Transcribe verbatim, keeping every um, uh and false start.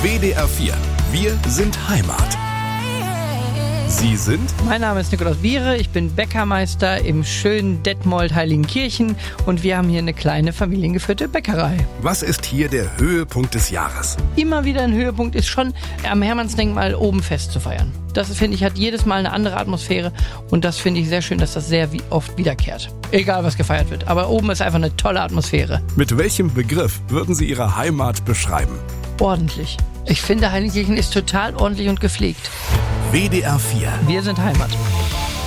W D R vier. Wir sind Heimat. Sie sind? Mein Name ist Nikolaus Biere, ich bin Bäckermeister im schönen Detmold Heiligenkirchen und wir haben hier eine kleine familiengeführte Bäckerei. Was ist hier der Höhepunkt des Jahres? Immer wieder ein Höhepunkt ist schon, am Hermannsdenkmal oben Fest zu feiern. Das, finde ich, hat jedes Mal eine andere Atmosphäre und das finde ich sehr schön, dass das sehr oft wiederkehrt. Egal, was gefeiert wird, aber oben ist einfach eine tolle Atmosphäre. Mit welchem Begriff würden Sie Ihre Heimat beschreiben? Ordentlich. Ich finde, Heiligenkirchen ist total ordentlich und gepflegt. W D R vier. Wir sind Heimat.